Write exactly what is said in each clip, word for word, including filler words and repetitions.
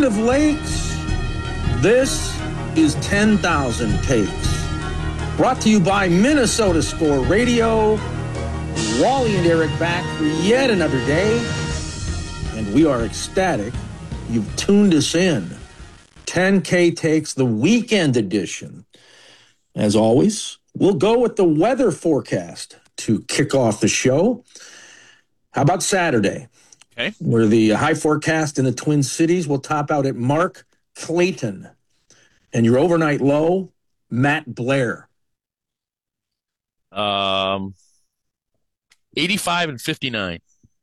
land of lakes, this is ten thousand Takes. Brought to you by Minnesota Score Radio. Wally and Eric back for yet another day. And we are ecstatic you've tuned us in. ten K Takes, the weekend edition. As always, we'll go with the weather forecast to kick off the show. How about Saturday? Okay. Where the high forecast in the Twin Cities will top out at Mark Clayton. And your overnight low, Matt Blair. Um, eighty-five and fifty-nine.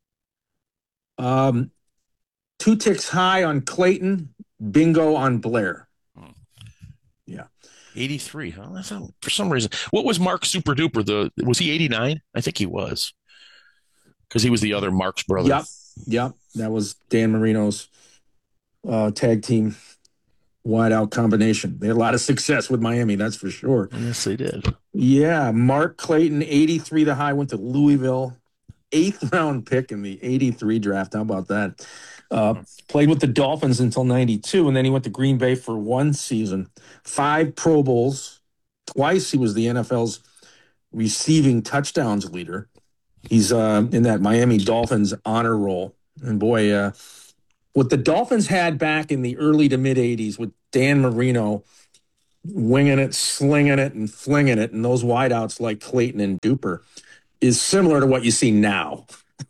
Um, two ticks high on Clayton, bingo on Blair. Hmm. Yeah. eighty-three, huh? That's not, for some reason. What was Mark Super Duper? The, was he eighty-nine? I think he was. Because he was the other Mark's brother. Yep. Yep. That was Dan Marino's uh, tag team wide-out combination. They had a lot of success with Miami, that's for sure. Yes, they did. Yeah, Mark Clayton, eighty-three the high, went to Louisville. Eighth round pick in the eighty-three draft. How about that? Uh, played with the Dolphins until ninety-two, and then he went to Green Bay for one season. Five Pro Bowls. Twice he was the N F L's receiving touchdowns leader. He's uh, in that Miami Dolphins honor roll. And boy, uh, what the Dolphins had back in the early to mid-eighties with Dan Marino winging it, slinging it, and flinging it, and those wideouts like Clayton and Duper is similar to what you see now.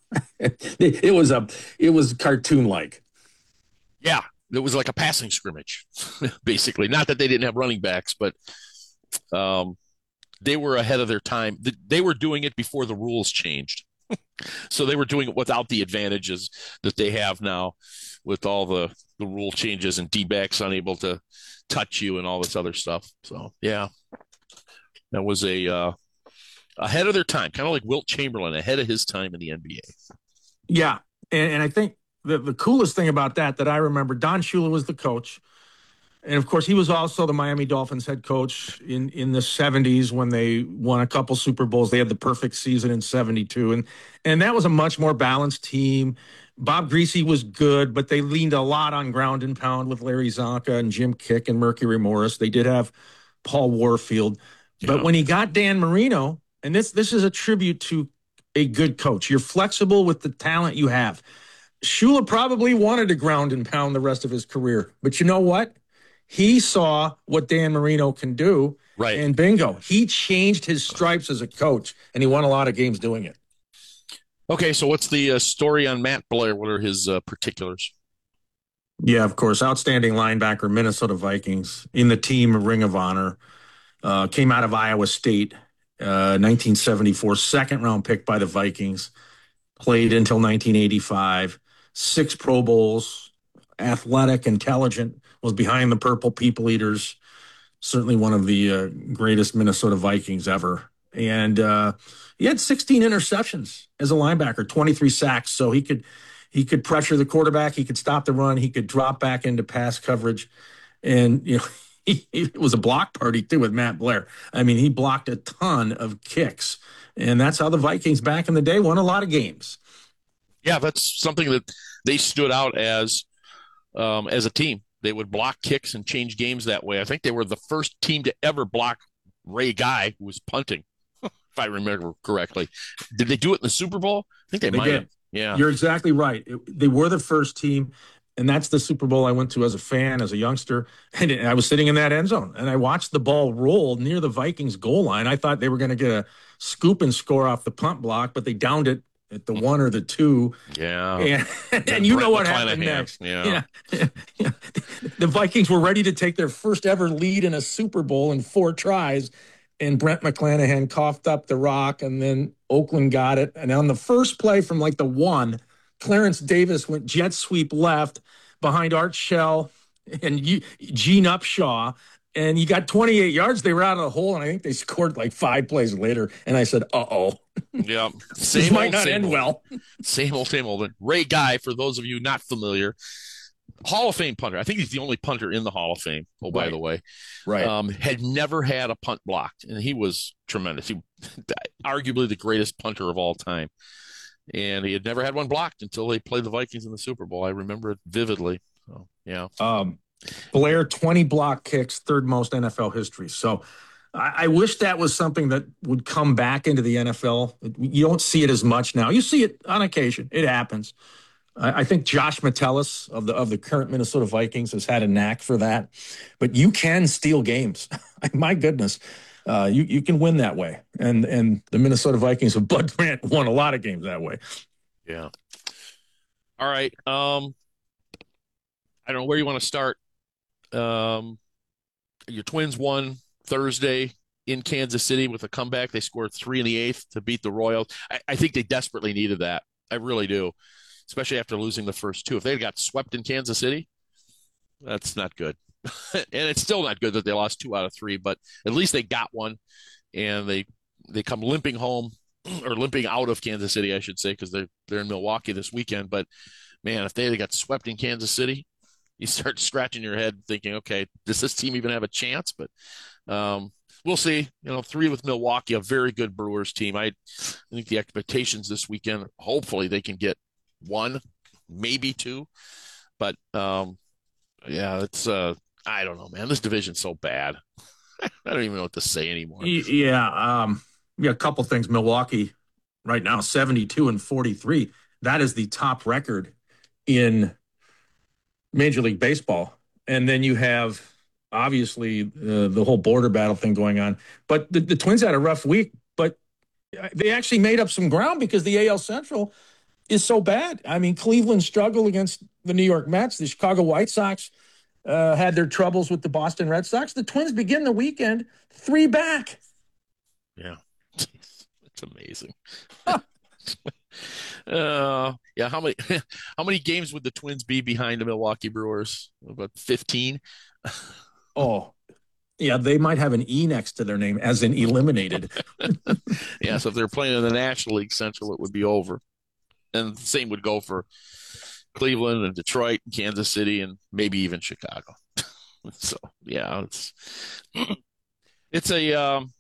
it, it was a, it was cartoon-like. Yeah, it was like a passing scrimmage, basically. Not that they didn't have running backs, but um, they were ahead of their time. They were doing it before the rules changed. So they were doing it without the advantages that they have now with all the, the rule changes and D-backs unable to touch you and all this other stuff. So, yeah, that was a uh, ahead of their time, kind of like Wilt Chamberlain, ahead of his time in the N B A. Yeah, and, and I think the, the coolest thing about that that I remember, Don Shula was the coach. And, of course, he was also the Miami Dolphins head coach in, in the seventies when they won a couple Super Bowls. They had the perfect season in seventy-two. And, and that was a much more balanced team. Bob Greasy was good, but they leaned a lot on ground and pound with Larry Zonka and Jim Kick and Mercury Morris. They did have Paul Warfield. Yeah. But when he got Dan Marino, and this this is a tribute to a good coach. You're flexible with the talent you have. Shula probably wanted to ground and pound the rest of his career. But you know what? He saw what Dan Marino can do, right? And bingo, he changed his stripes as a coach, and he won a lot of games doing it. Okay, so what's the uh, story on Matt Blair? What are his uh, particulars? Yeah, of course, outstanding linebacker, Minnesota Vikings, in the team Ring of Honor, uh, came out of Iowa State, uh, nineteen seventy-four, second-round pick by the Vikings, played until nineteen eighty-five, six Pro Bowls, athletic, intelligent, was behind the Purple People Eaters, certainly one of the uh, greatest Minnesota Vikings ever. And uh, he had sixteen interceptions as a linebacker, twenty-three sacks. So he could he could pressure the quarterback, he could stop the run, he could drop back into pass coverage. And, you know, he, it was a block party, too, with Matt Blair. I mean, he blocked a ton of kicks. And that's how the Vikings back in the day won a lot of games. Yeah, that's something that they stood out as um, as a team. They would block kicks and change games that way. I think they were the first team to ever block Ray Guy, who was punting, if I remember correctly. Did they do it in the Super Bowl? I think they, they might did. have. Yeah. You're exactly right. It, they were the first team, and that's the Super Bowl I went to as a fan, as a youngster. And I was sitting in that end zone, and I watched the ball roll near the Vikings goal line. I thought they were going to get a scoop and score off the punt block, but they downed it at the one or the two. Yeah. And, and, and you know what happened next. Yeah. Yeah. Yeah. The Vikings were ready to take their first ever lead in a Super Bowl in four tries, and Brent McClanahan coughed up the rock, and then Oakland got it. And on the first play from like the one, Clarence Davis went jet sweep left behind Art Shell and Gene Upshaw. And you got twenty-eight yards. They were out of the hole, and I think they scored like five plays later. And I said, uh-oh. Yeah. This Same might old, not same end old. well. Same old, same old. Ray Guy, for those of you not familiar, Hall of Fame punter. I think he's the only punter in the Hall of Fame. Oh, by Right. the way. Right. Um, had never had a punt blocked, and he was tremendous. He arguably the greatest punter of all time. And he had never had one blocked until they played the Vikings in the Super Bowl. I remember it vividly. So, yeah. Um, Blair, twenty block kicks, third most N F L history. So I, I wish that was something that would come back into the N F L. You don't see it as much now. You see it on occasion. It happens. I, I think Josh Metellus of the of the current Minnesota Vikings has had a knack for that. But you can steal games. My goodness. Uh, you you can win that way, and and the Minnesota Vikings of Bud Grant won a lot of games that way. Yeah. All right. Um, I don't know where you want to start. Um, your Twins won Thursday in Kansas City with a comeback. They scored three in the eighth to beat the Royals. I, I think they desperately needed that. I really do, especially after losing the first two. If they had got swept in Kansas City, that's not good. And it's still not good that they lost two out of three, but at least they got one, and they they come limping home or limping out of Kansas City, I should say, because they're they're in Milwaukee this weekend. But man, if they had got swept in Kansas City, you start scratching your head thinking, okay, does this team even have a chance? But um, we'll see. You know, three with Milwaukee, a very good Brewers team. I, I think the expectations this weekend, hopefully they can get one, maybe two. But um, yeah, it's uh, I don't know, man. This division's so bad. I don't even know what to say anymore. Yeah, um, yeah, a couple things. Milwaukee right now, seventy-two and forty-three. That is the top record in Major League Baseball. And then you have obviously uh, the whole border battle thing going on. But the, the Twins had a rough week, but they actually made up some ground because the A L Central is so bad. I mean, Cleveland struggled against the New York Mets. The Chicago White Sox uh, had their troubles with the Boston Red Sox. The Twins begin the weekend three back. Yeah, it's amazing. Uh, yeah. How many how many games would the Twins be behind the Milwaukee Brewers? About fifteen. Oh, yeah, they might have an E next to their name, as in eliminated. Yeah, so if they're playing in the National League Central, it would be over. And the same would go for Cleveland and Detroit, and Kansas City, and maybe even Chicago. So yeah, it's it's a um,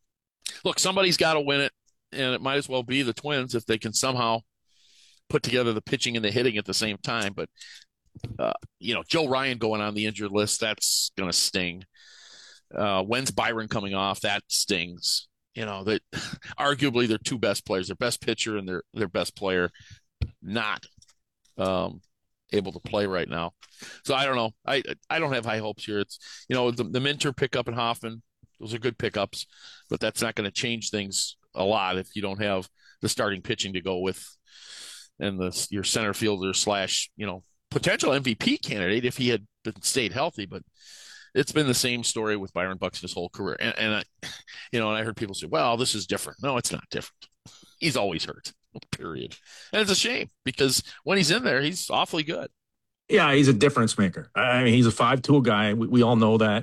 look. Somebody's got to win it, and it might as well be the Twins if they can somehow put together the pitching and the hitting at the same time. But uh, you know, Joe Ryan going on the injured list, that's going to sting. Uh, when's Byron coming off? That stings. You know, that arguably their two best players, their best pitcher and their their best player, not um, able to play right now. So I don't know. I I don't have high hopes here. It's you know the, the Minter pickup and Hoffman, those are good pickups, but that's not going to change things a lot if you don't have the starting pitching to go with, and the your center fielder slash you know potential M V P candidate if he had been stayed healthy. But it's been the same story with Byron Buxton his whole career. And, and I, you know, and I heard people say, well, this is different. No, it's not different. He's always hurt, period. And it's a shame because when he's in there, he's awfully good. Yeah, he's a difference maker. I mean, he's a five-tool guy. We, we all know that.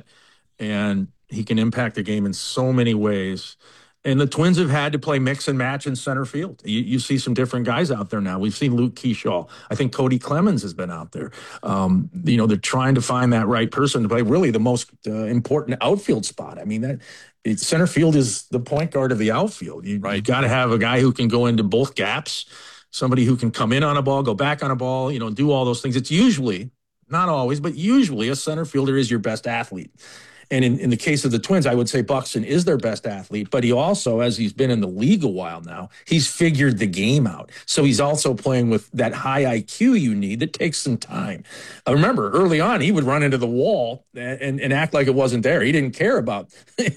And he can impact the game in so many ways. And the Twins have had to play mix and match in center field. You, you see some different guys out there now. We've seen Luke Keyshaw. I think Cody Clemens has been out there. Um, you know, they're trying to find that right person to play really the most uh, important outfield spot. I mean, that it's, center field is the point guard of the outfield. You, Right. you got to have a guy who can go into both gaps, somebody who can come in on a ball, go back on a ball, you know, do all those things. It's usually, not always, but usually a center fielder is your best athlete. And in, in the case of the Twins, I would say Buxton is their best athlete, but he also, as he's been in the league a while now, he's figured the game out. So he's also playing with that high I Q you need that takes some time. I remember early on, he would run into the wall and, and, and act like it wasn't there. He didn't care about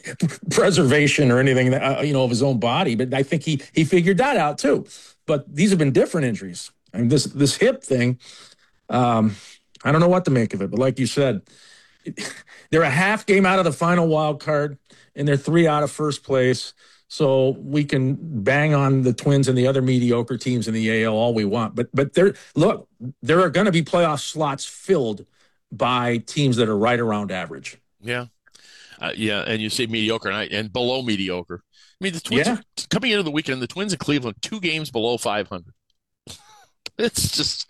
preservation or anything, uh, you know, of his own body. But I think he he figured that out too. But these have been different injuries. I mean, this this hip thing, um, I don't know what to make of it. But like you said, they're a half game out of the final wild card, and they're three out of first place. So we can bang on the Twins and the other mediocre teams in the A L all we want. But but there, look, there are going to be playoff slots filled by teams that are right around average. Yeah. Uh, yeah. And you say mediocre and, I, and below mediocre. I mean, the Twins Yeah. are, coming into the weekend, the Twins in Cleveland, two games below five hundred. It's just.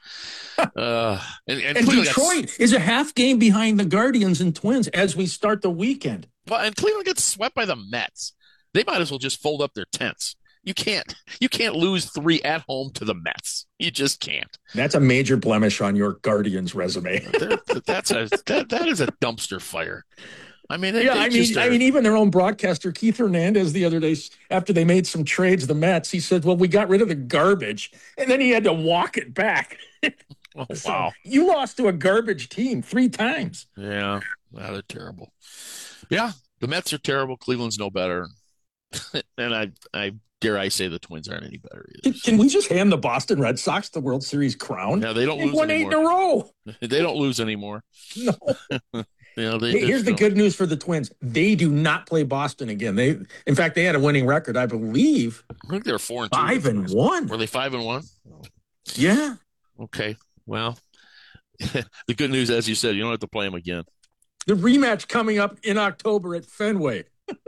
Uh, and, and, And Cleveland Detroit gets, is a half game behind the Guardians and Twins as we start the weekend. well, and Cleveland gets swept by the Mets. They might as well just fold up their tents. You can't. You can't lose three at home to the Mets. You just can't. That's a major blemish on your Guardians resume. That's a that, that is a dumpster fire. I mean, they, yeah, they I mean, are, I mean, even their own broadcaster Keith Hernandez the other day, after they made some trades, the Mets, he said, "Well, we got rid of the garbage," and then he had to walk it back. Oh, so wow! You lost to a garbage team three times. Yeah, well, they're terrible. Yeah, the Mets are terrible. Cleveland's no better, and I, I dare I say the Twins aren't any better either. Can, can we just hand the Boston Red Sox the World Series crown? Yeah, they don't They've lose won anymore. eight in a row. They don't lose anymore. No. You know, they, hey, here's the no. good news for the Twins. They do not play Boston again. They, in fact, they had a winning record, I believe. I think they were four and two. Five and one. Were they five and one? Yeah. Okay. Well, the good news, as you said, you don't have to play them again. The rematch coming up in October at Fenway.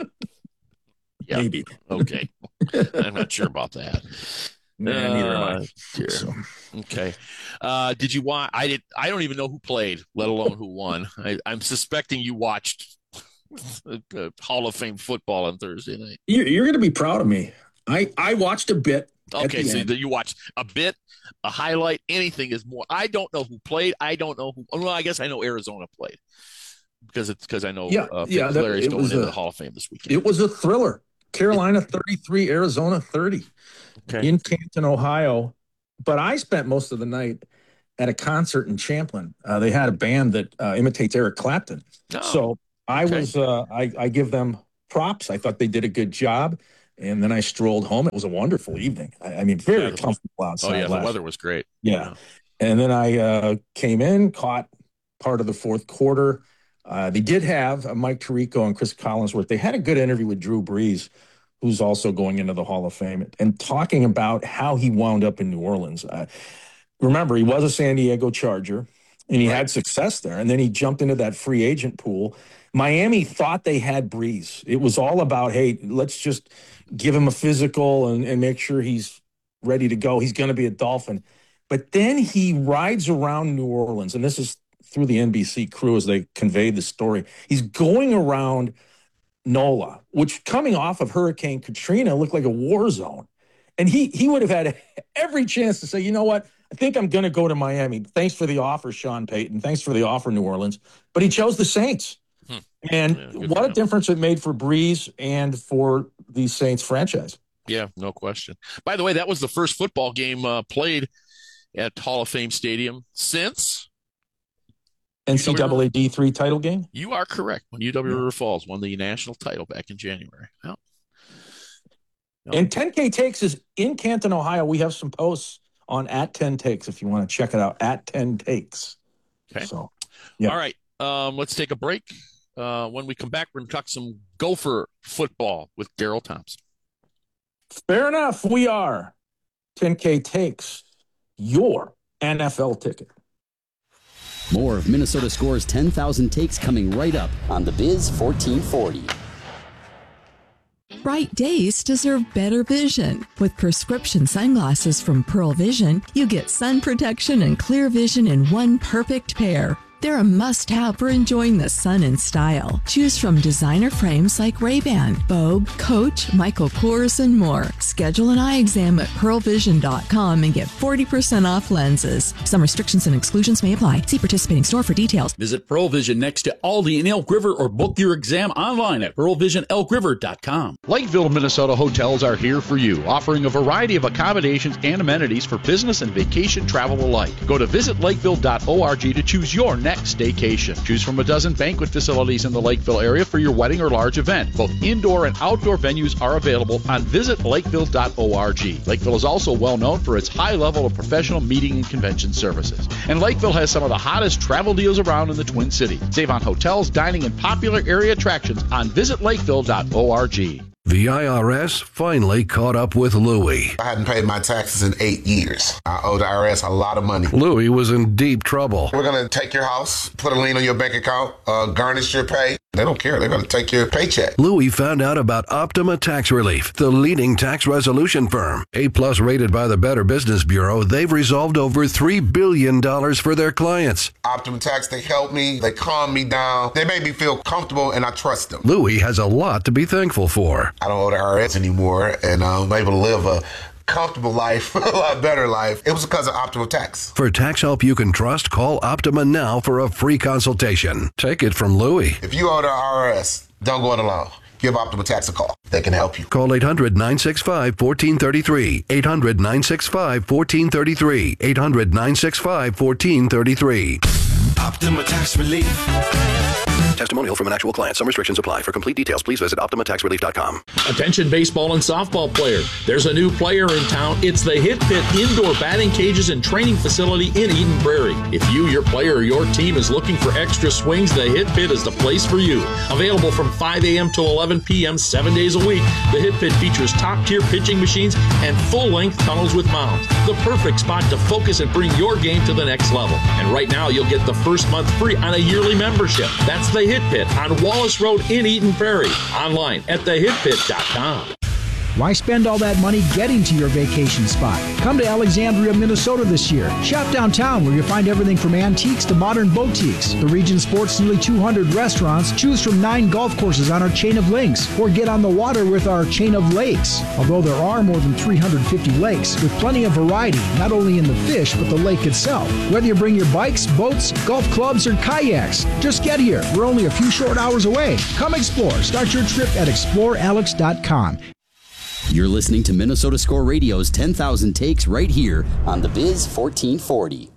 Yeah. Maybe. Okay. I'm not sure about that. Nah, uh, neither am I. So. Okay. Uh, did you watch? I did. I don't even know who played, let alone who won. I, I'm suspecting you watched Hall of Fame football on Thursday night. You're, you're going to be proud of me. I, I watched a bit. Okay, so end. You watched a bit, a highlight, anything is more. I don't know who played. I don't know who. Well, I guess I know Arizona played because it's because I know yeah, uh, yeah, that, Larry's going into a, the Hall of Fame this weekend. It was a thriller. Carolina thirty-three, Arizona thirty. Okay. In Canton, Ohio. But I spent most of the night at a concert in Champlin. Uh, they had a band that uh, imitates Eric Clapton. Oh, so I okay. was, uh, I, I give them props. I thought they did a good job. And then I strolled home. It was a wonderful evening. I, I mean, very yeah, comfortable outside. Oh, yeah, last. The weather was great. Yeah. yeah. And then I uh, came in, caught part of the fourth quarter. Uh, they did have uh, Mike Tirico and Chris Collinsworth. They had a good interview with Drew Brees, who's also going into the Hall of Fame, and talking about how he wound up in New Orleans. Uh, remember, he was a San Diego Charger, and he right. had success there, and then he jumped into that free agent pool. Miami thought they had Brees. It was all about, hey, let's just give him a physical and, and make sure he's ready to go. He's going to be a Dolphin. But then he rides around New Orleans, and this is through the N B C crew as they conveyed the story. He's going around NOLA, which coming off of Hurricane Katrina looked like a war zone. And he he would have had every chance to say, you know what, I think I'm going to go to Miami. Thanks for the offer, Sean Payton. Thanks for the offer, New Orleans. But he chose the Saints. Hmm. And yeah, what a difference it made for Brees and for the Saints franchise. Yeah, no question. By the way, that was the first football game uh, played at Hall of Fame Stadium since N C double A D three title game? You are correct. When U W yeah. River Falls won the national title back in January. Well, no. And ten K Takes is in Canton, Ohio. We have some posts on at ten Takes if you want to check it out. At ten Takes. Okay. So, yeah. All right. Um, let's take a break. Uh, when we come back, we're going to talk some Gopher football with Daryl Thompson. Fair enough. We are. ten K Takes, your N F L ticket. More of Minnesota Score's ten thousand takes coming right up on the Biz fourteen forty. Bright days deserve better vision. With prescription sunglasses from Pearl Vision, you get sun protection and clear vision in one perfect pair. They're a must-have for enjoying the sun in style. Choose from designer frames like Ray-Ban, Vogue, Coach, Michael Kors, and more. Schedule an eye exam at pearl vision dot com and get forty percent off lenses. Some restrictions and exclusions may apply. See participating store for details. Visit Pearl Vision next to Aldi in Elk River or book your exam online at pearl vision elk river dot com. Lakeville, Minnesota hotels are here for you, offering a variety of accommodations and amenities for business and vacation travel alike. Go to visit lakeville dot org to choose your next staycation. Choose from a dozen banquet facilities in the Lakeville area for your wedding or large event. Both indoor and outdoor venues are available on visit lakeville dot org. Lakeville is also well known for its high level of professional meeting and convention services. And Lakeville has some of the hottest travel deals around in the Twin Cities. Save on hotels, dining, and popular area attractions on visit lakeville dot org. The I R S finally caught up with Louie. I hadn't paid my taxes in eight years. I owed the I R S a lot of money. Louie was in deep trouble. We're going to take your house, put a lien on your bank account, uh, garnish your pay. They don't care. They're going to take your paycheck. Louie found out about Optima Tax Relief, the leading tax resolution firm. A-plus rated by the Better Business Bureau, they've resolved over three billion dollars for their clients. Optima Tax, they help me. They calm me down. They make me feel comfortable, and I trust them. Louie has a lot to be thankful for. more. I don't owe the I R S anymore, and I'm able to live a comfortable life, a lot better life. It was because of Optima Tax. For tax help you can trust, call Optima now for a free consultation. Take it from Louie. If you owe the I R S, don't go it alone. Give Optima Tax a call. They can help you. Call eight hundred, nine six five, one four three three. eight hundred, nine six five, one four three three. eight hundred, nine six five, one four three three. Optima Tax Relief. Testimonial from an actual client. Some restrictions apply. For complete details, please visit optima tax relief dot com. Attention baseball and softball players. There's a new player in town. It's the Hit Pit Indoor Batting Cages and Training Facility in Eden Prairie. If you, your player, or your team is looking for extra swings, the Hit Pit is the place for you. Available from five a.m. till eleven p.m. seven days a week, the Hit Pit features top-tier pitching machines and full-length tunnels with mounds. The perfect spot to focus and bring your game to the next level. And right now, you'll get the first month free on a yearly membership. That's the Hit Pit on Wallace Road in Eden Prairie. Online at the hit pit dot com. Why spend all that money getting to your vacation spot? Come to Alexandria, Minnesota this year. Shop downtown where you'll find everything from antiques to modern boutiques. The region sports nearly two hundred restaurants. Choose from nine golf courses on our chain of links, or get on the water with our chain of lakes. Although there are more than three hundred fifty lakes, with plenty of variety, not only in the fish, but the lake itself. Whether you bring your bikes, boats, golf clubs, or kayaks, just get here. We're only a few short hours away. Come explore. Start your trip at explore alex dot com. You're listening to Minnesota Score Radio's ten thousand Takes right here on the Biz fourteen forty.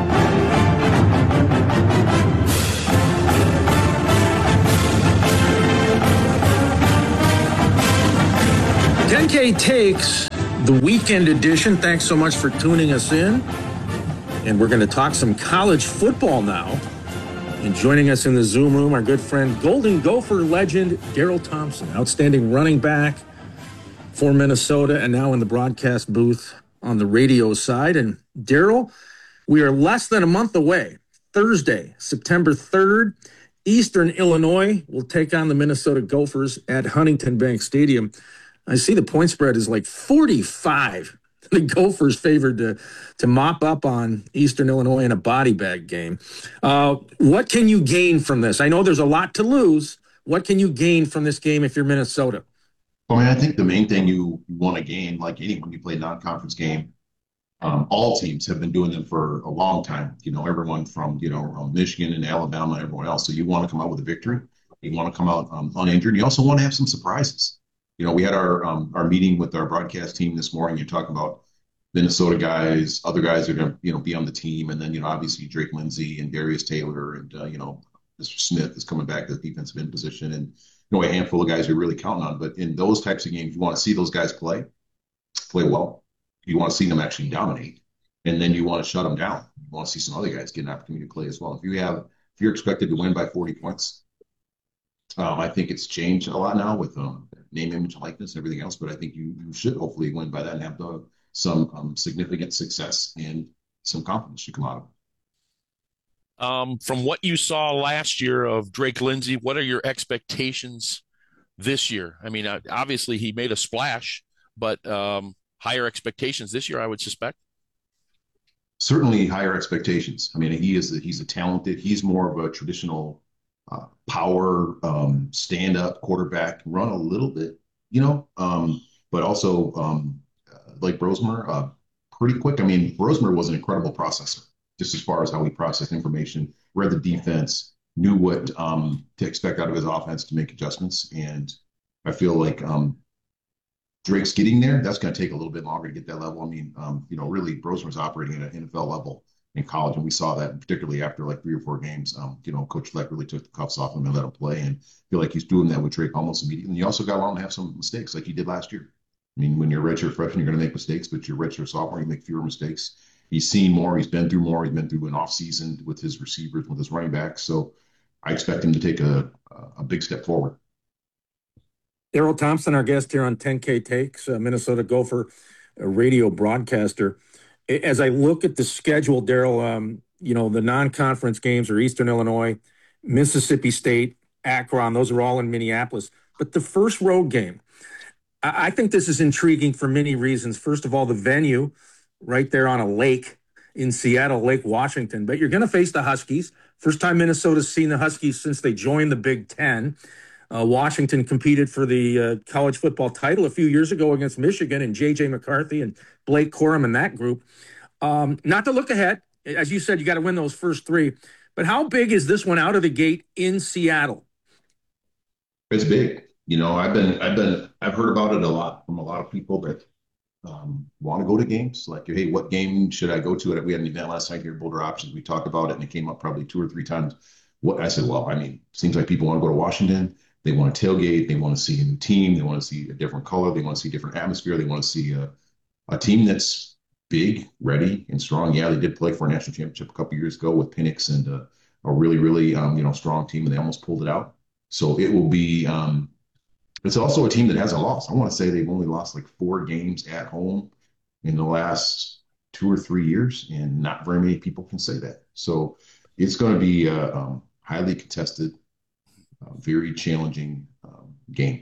ten K Takes, the weekend edition. Thanks so much for tuning us in. And we're going to talk some college football now. And joining us in the Zoom room, our good friend, Golden Gopher legend, Daryl Thompson, outstanding running back for Minnesota, and now in the broadcast booth on the radio side. And Daryl, we are less than a month away. Thursday, September third, Eastern Illinois will take on the Minnesota Gophers at Huntington Bank Stadium. I see the point spread is like forty-five. The Gophers favored to, to mop up on Eastern Illinois in a body bag game. Uh, what can you gain from this? I know there's a lot to lose. What can you gain from this game if you're Minnesota? Well, I mean, I think the main thing you, you want to gain, like anyone you play a non-conference game, um, all teams have been doing them for a long time. You know, everyone from, you know, um, Michigan and Alabama and everyone else. So you want to come out with a victory. You want to come out um, uninjured. You also want to have some surprises. You know, we had our um, our meeting with our broadcast team this morning. You're talking about Minnesota guys, other guys are going to, you know, be on the team. And then, you know, obviously Drake Lindsey and Darius Taylor and, uh, you know, Mister Smith is coming back to the defensive end position. And, you know, a handful of guys you're really counting on. But in those types of games, you want to see those guys play, play well. You want to see them actually dominate. And then you want to shut them down. You want to see some other guys get an opportunity to play as well. If you have, if you're expected to win by forty points, um, I think it's changed a lot now with um, name, image, likeness, and everything else. But I think you, you should hopefully win by that and have the, some um, significant success and some confidence should come out of it. Um, from what you saw last year of Drake Lindsey, what are your expectations this year? I mean, obviously he made a splash, but um, higher expectations this year, I would suspect. Certainly higher expectations. I mean, he is a, he's a talented. He's more of a traditional uh, power um, stand-up quarterback, run a little bit, you know, um, but also um, like Brosmer, uh, pretty quick. I mean, Brosmer was an incredible processor. Just as far as how he processed information, read the defense, knew what um, to expect out of his offense to make adjustments. And I feel like um, Drake's getting there. That's going to take a little bit longer to get that level. I mean, um, you know, really, Brosmer's operating at an N F L level in college, and we saw that particularly after like three or four games. Um, you know, Coach Fleck really took the cuffs off him and let him play, and I feel like he's doing that with Drake almost immediately. And you also got to allow him to have some mistakes like he did last year. I mean, when you're a redshirt freshman, you're going to make mistakes, but you're a redshirt sophomore, you make fewer mistakes. He's seen more. He's been through more. He's been through an off season with his receivers, with his running backs. So I expect him to take a, a big step forward. Daryl Thompson, our guest here on ten K Takes, uh, Minnesota Gopher uh, radio broadcaster. As I look at the schedule, Daryl, um, you know, the non-conference games are Eastern Illinois, Mississippi State, Akron. Those are all in Minneapolis. But the first road game, I, I think this is intriguing for many reasons. First of all, the venue, right there on a lake in Seattle, Lake Washington. But you're going to face the Huskies. First time Minnesota's seen the Huskies since they joined the Big Ten. Uh, Washington competed for the uh, college football title a few years ago against Michigan and J J McCarthy and Blake Corum and that group. Um, not to look ahead, as you said, you got to win those first three. But how big is this one out of the gate in Seattle? It's big. You know, I've been, I've been, I've heard about it a lot from a lot of people that um, want to go to games. Like, hey, what game should I go to? We had an event last night here at Boulder Options. We talked about it, and it came up probably two or three times. What I said, well, I mean, seems like people want to go to Washington. They want to tailgate. They want to see a new team. They want to see a different color. They want to see a different atmosphere. They want to see a, a team that's big, ready, and strong. Yeah, they did play for a national championship a couple years ago with Penix and uh, a really, really, um, you know, strong team, and they almost pulled it out. So it will be. Um, it's also a team that hasn't lost. I want to say they've only lost like four games at home in the last two or three years, and not very many people can say that. So it's going to be a um, highly contested, uh, very challenging um, game.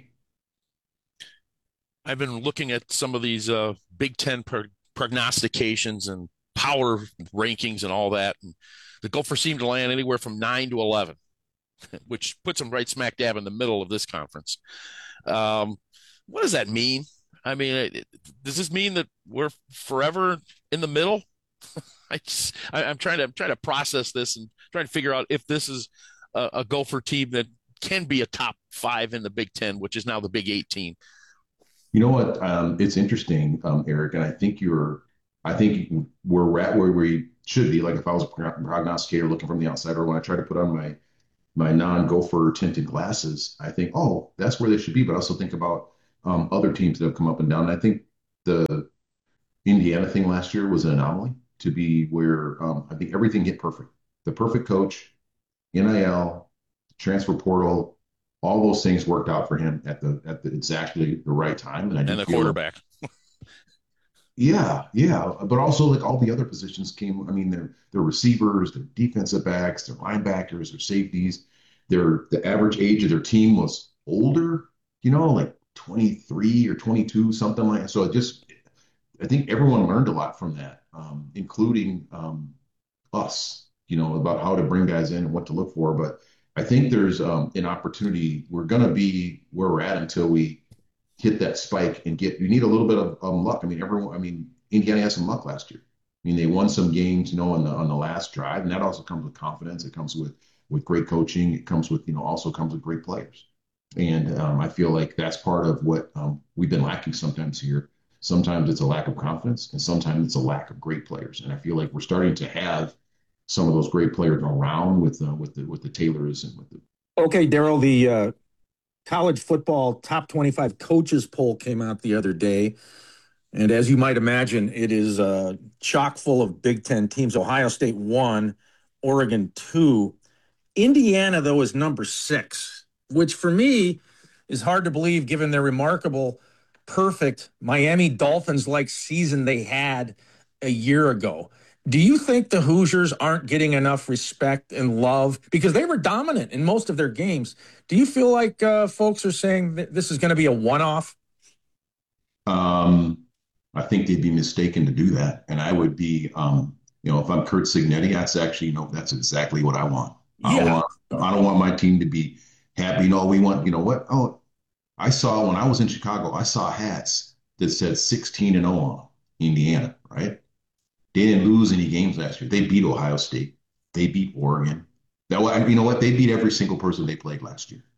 I've been looking at some of these uh, Big Ten pro- prognostications and power rankings and all that. And the Gophers seem to land anywhere from nine to eleven, which puts them right smack dab in the middle of this conference. Um, what does that mean? I mean, it, does this mean that we're forever in the middle? I just, I, I'm trying to, I'm trying to process this and trying to figure out if this is a, a Gopher team that can be a top five in the Big Ten, which is now the Big eighteen. You know what? Um, it's interesting, um, Eric, and I think you're, I think we're at where we should be. Like if I was a prognosticator looking from the outside, or when I try to put on my my non-Gopher tinted glasses, I think, oh, that's where they should be. But I also think about um, other teams that have come up and down. And I think the Indiana thing last year was an anomaly to be where um, I think everything hit perfect. The perfect coach, N I L, transfer portal, all those things worked out for him at the at the exactly the right time. And I and the quarterback. Like, yeah, yeah. But also like all the other positions came. I mean, their their receivers, their defensive backs, their linebackers, their safeties, their the average age of their team was older, you know, like twenty-three or twenty-two, something like that. So it just I think everyone learned a lot from that, um, including um, us, you know, about how to bring guys in and what to look for. But I think there's um, an opportunity. We're going to be where we're at until we hit that spike and get, you need a little bit of um, luck. I mean, everyone, I mean, Indiana had some luck last year. I mean, they won some games, you know, on the, on the last drive, and that also comes with confidence. It comes with, with great coaching. It comes with, you know, also comes with great players. And um, I feel like that's part of what um, we've been lacking sometimes here. Sometimes it's a lack of confidence, and sometimes it's a lack of great players. And I feel like we're starting to have some of those great players around with uh, with the with the Taylors and with the. Okay, Daryl, the uh, college football top twenty-five coaches poll came out the other day, and as you might imagine, it is uh, chock full of Big Ten teams. Ohio State one, Oregon two, Indiana though is number six, which for me is hard to believe given their remarkable, perfect Miami Dolphins-like season they had a year ago. Do you think the Hoosiers aren't getting enough respect and love because they were dominant in most of their games? Do you feel like uh, folks are saying that this is going to be a one-off? Um, I think they'd be mistaken to do that. And I would be, um, you know, if I'm Curt Cignetti, that's actually, you know, that's exactly what I want. I, Yeah. want, I don't want my team to be happy. You know, we want, you know what? Oh, I saw when I was in Chicago, I saw hats that said sixteen and oh on Indiana, right? They didn't lose any games last year. They beat Ohio State. They beat Oregon. That, you know what? They beat every single person they played last year,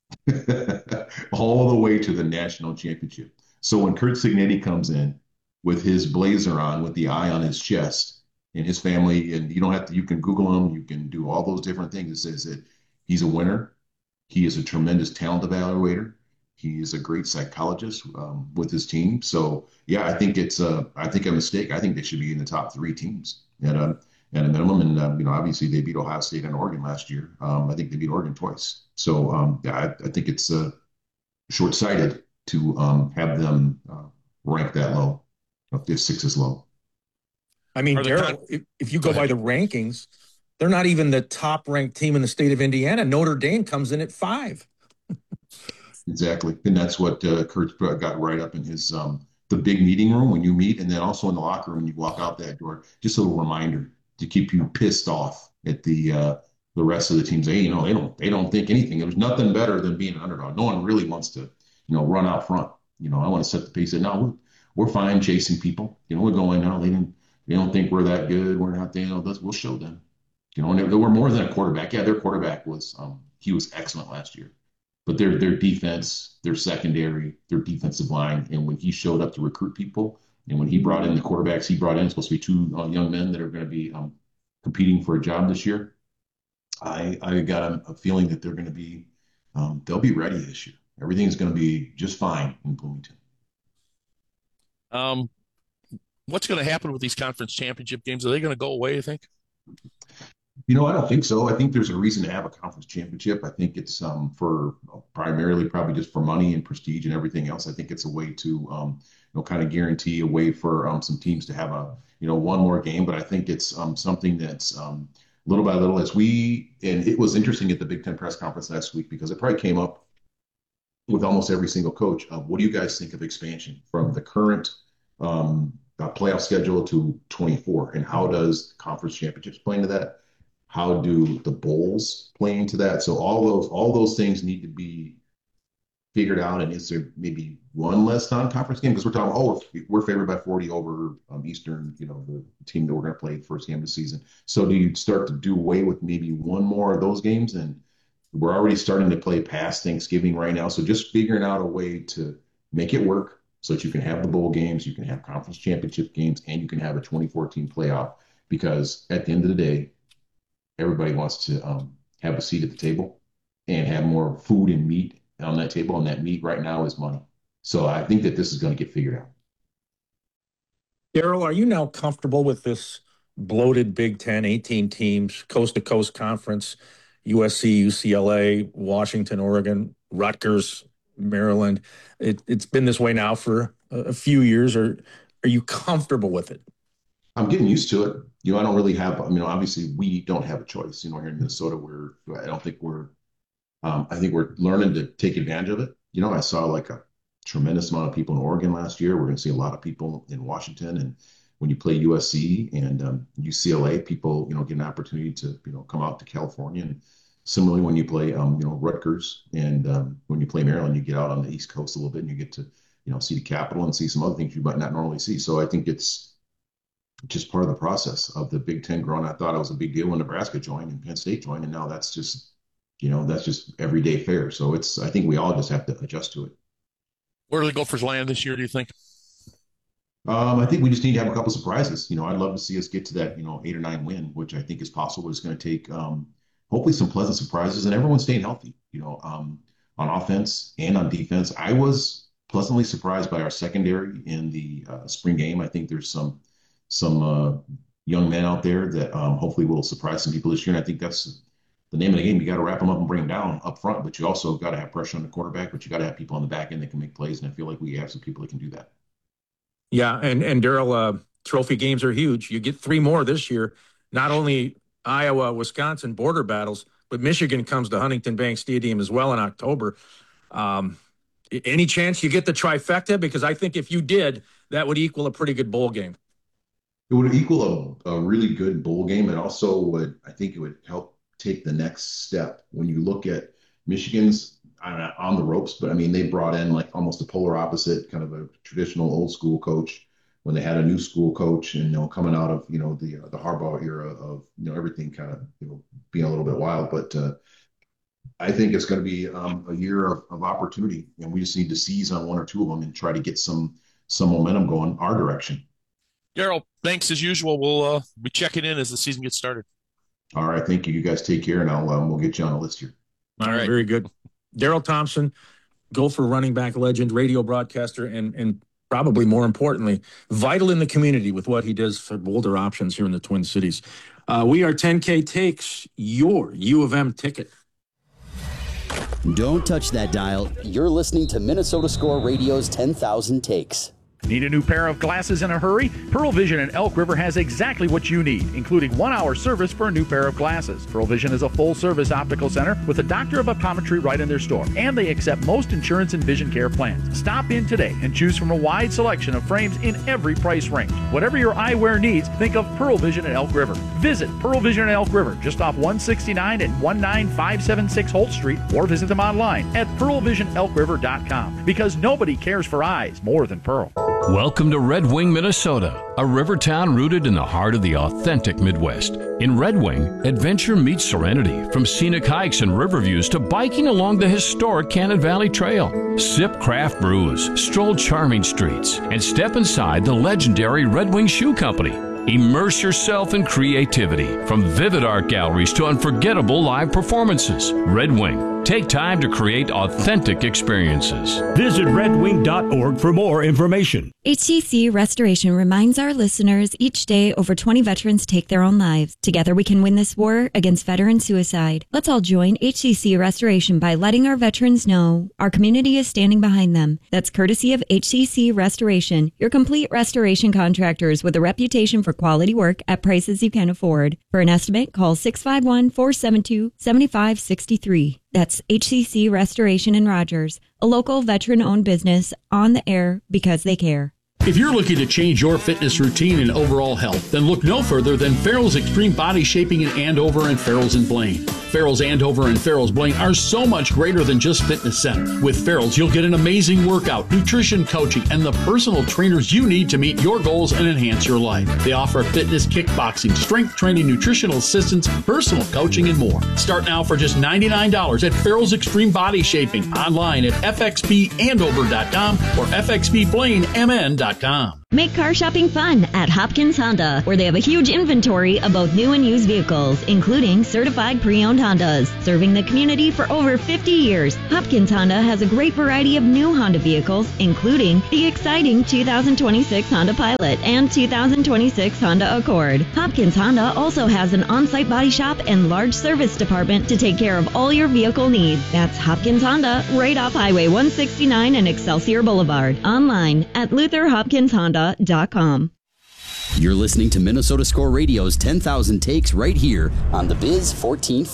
all the way to the national championship. So when Curt Cignetti comes in with his blazer on, with the eye on his chest, and his family, and you don't have to, you can Google him, you can do all those different things. It says that he's a winner. He is a tremendous talent evaluator. He is a great psychologist um, with his team. So yeah, I think it's a, I think a mistake. I think they should be in the top three teams at a, at a minimum. And um, you know, obviously they beat Ohio State and Oregon last year. Um, I think they beat Oregon twice. So um, yeah, I, I think it's uh, short-sighted to um, have them uh, rank that low. If six is low. I mean, Are they Daryl, con- if, if you go, Go by ahead. the rankings, they're not even the top-ranked team in the state of Indiana. Notre Dame comes in at five. Exactly. And that's what uh, Kurt got right up in his um, the big meeting room when you meet, and then also in the locker room when you walk out that door. Just a little reminder to keep you pissed off at the uh, the rest of the teams, they, you know, they don't, they don't think anything. There's nothing better than being an underdog. No one really wants to, you know, run out front. You know, I want to set the pace. And no, we're, we're fine chasing people. You know, we're going, no, they didn't, they don't think we're that good. We're not, they, you know, we'll show them. You know, and they, they were more than a quarterback. Yeah, their quarterback was, um, he was excellent last year. But their their defense, their secondary, their defensive line, and when he showed up to recruit people, and when he brought in the quarterbacks, he brought in supposed to be two uh, young men that are going to be um, competing for a job this year. I I got a, a feeling that they're going to be, um, they'll be ready this year. Everything's going to be just fine in Bloomington. Um, what's going to happen with these conference championship games? Are they going to go away, you think? You know, I don't think so. I think there's a reason to have a conference championship. I think it's um, for primarily probably just for money and prestige and everything else. I think it's a way to, um, you know, kind of guarantee a way for um, some teams to have a, you know, one more game. But I think it's um, something that's um, little by little as we, and it was interesting at the Big Ten press conference last week because it probably came up with almost every single coach. Of what do you guys think of expansion from the current um, uh, playoff schedule to twenty-four? And how does conference championships play into that? How do the bowls play into that? So all those all those things need to be figured out. And is there maybe one less non-conference game? Because we're talking, oh, we're favored by forty over um, Eastern, you know, the team that we're going to play the first game of the season. So do you start to do away with maybe one more of those games? And we're already starting to play past Thanksgiving right now. So just figuring out a way to make it work so that you can have the bowl games, you can have conference championship games, and you can have a twenty fourteen playoff. Because at the end of the day, everybody wants to um, have a seat at the table and have more food and meat on that table. And that meat right now is money. So I think that this is going to get figured out. Daryl, are you now comfortable with this bloated Big Ten, eighteen teams, coast-to-coast conference, U S C, U C L A, Washington, Oregon, Rutgers, Maryland? It, it's been this way now for a, a few years. Or are you comfortable with it? I'm getting used to it. You know, I don't really have, I mean, obviously we don't have a choice. You know, here in Minnesota, we're, I don't think we're, um, I think we're learning to take advantage of it. You know, I saw like a tremendous amount of people in Oregon last year. We're going to see a lot of people in Washington. And when you play U S C and um, U C L A, people, you know, get an opportunity to, you know, come out to California. And similarly, when you play, um, you know, Rutgers and um, when you play Maryland, you get out on the East Coast a little bit and you get to, you know, see the Capitol and see some other things you might not normally see. So I think it's just part of the process of the Big Ten growing. I thought it was a big deal when Nebraska joined and Penn State joined, and now that's just, you know, that's just everyday fare. So it's, I think we all just have to adjust to it. Where do the Gophers land this year, do you think? Um, I think we just need to have a couple surprises. You know, I'd love to see us get to that, you know, eight or nine win, which I think is possible. It's going to take um, hopefully some pleasant surprises and everyone staying healthy, you know, um, on offense and on defense. I was pleasantly surprised by our secondary in the uh, spring game. I think there's some some uh, young men out there that um, hopefully will surprise some people this year. And I think that's the name of the game. You got to wrap them up and bring them down up front, but you also got to have pressure on the quarterback, but you got to have people on the back end that can make plays. And I feel like we have some people that can do that. Yeah. And, and Daryl, uh, trophy games are huge. You get three more this year, not only Iowa, Wisconsin border battles, but Michigan comes to Huntington Bank Stadium as well in October. Um, any chance you get the trifecta? Because I think if you did, that would equal a pretty good bowl game. It would equal a, a really good bowl game, and also would, I think it would help take the next step. When you look at Michigan's uh, on the ropes, but I mean, they brought in like almost a polar opposite, kind of a traditional old school coach when they had a new school coach, and you know, coming out of you know the uh, the Harbaugh era of you know everything kind of you know being a little bit wild. But uh, I think it's going to be um, a year of, of opportunity, and we just need to seize on one or two of them and try to get some some momentum going our direction. Daryl, thanks as usual. We'll uh, be checking in as the season gets started. All right. Thank you. You guys take care, and I'll um, we'll get you on the list here. All right. Very good. Daryl Thompson, Gopher running back legend, radio broadcaster, and and probably more importantly, vital in the community with what he does for Boulder Options here in the Twin Cities. Uh, we are ten K Takes, your U of M ticket. Don't touch that dial. You're listening to Minnesota Score Radio's ten thousand Takes. Need a new pair of glasses in a hurry? Pearl Vision in Elk River has exactly what you need, including one-hour service for a new pair of glasses. Pearl Vision is a full-service optical center with a doctor of optometry right in their store, and they accept most insurance and vision care plans. Stop in today and choose from a wide selection of frames in every price range. Whatever your eyewear needs, think of Pearl Vision at Elk River. Visit Pearl Vision at Elk River, just off one sixty-nine and one nine five seven six Holt Street, or visit them online at pearl vision elk river dot com, because nobody cares for eyes more than Pearl. Welcome to Red Wing, Minnesota, a river town rooted in the heart of the authentic Midwest. In Red Wing, adventure meets serenity, from scenic hikes and river views to biking along the historic Cannon Valley Trail. Sip craft brews, stroll charming streets, and step inside the legendary Red Wing Shoe Company. Immerse yourself in creativity, from vivid art galleries to unforgettable live performances. Red Wing. Take time to create authentic experiences. Visit red wing dot org for more information. H C C Restoration reminds our listeners each day over twenty veterans take their own lives. Together we can win this war against veteran suicide. Let's all join H C C Restoration by letting our veterans know our community is standing behind them. That's courtesy of H C C Restoration, your complete restoration contractors with a reputation for quality work at prices you can afford. For an estimate, call six five one, four seven two, seven five six three. That's H C C Restoration in Rogers, a local veteran-owned business on the air because they care. If you're looking to change your fitness routine and overall health, then look no further than Farrell's Extreme Body Shaping in Andover and Farrell's in Blaine. Farrell's Andover and Farrell's Blaine are so much greater than just fitness center. With Farrell's, you'll get an amazing workout, nutrition coaching, and the personal trainers you need to meet your goals and enhance your life. They offer fitness, kickboxing, strength training, nutritional assistance, personal coaching, and more. Start now for just ninety-nine dollars at Farrell's Extreme Body Shaping, online at f x p andover dot com or f x p blaine m n dot com. Make car shopping fun at Hopkins Honda, where they have a huge inventory of both new and used vehicles, including certified pre-owned Hondas. Serving the community for over fifty years, Hopkins Honda has a great variety of new Honda vehicles, including the exciting two thousand twenty-six Honda Pilot and two thousand twenty-six Honda Accord. Hopkins Honda also has an on-site body shop and large service department to take care of all your vehicle needs. That's Hopkins Honda, right off Highway one sixty-nine and Excelsior Boulevard. Online at luther hopkins honda dot com. You're listening to Minnesota Score Radio's ten thousand Takes right here on the Biz fourteen forty.